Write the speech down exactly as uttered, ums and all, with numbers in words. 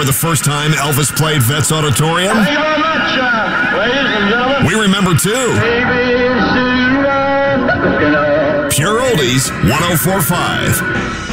the first time Elvis played Vets Auditorium? Thank you very much, uh, ladies and gentlemen. We remember too. Pure Oldies, one oh four point five.